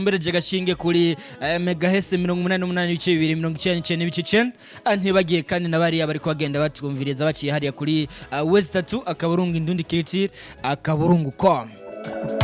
Mbereje gashinge kuri megahese 88 ibice 299 ibice 9 ntibagiye kandi nabari abari kwagenda batwumviriza baciye hariya kuri West 3 akaburungu indundi kiritire akaburungu com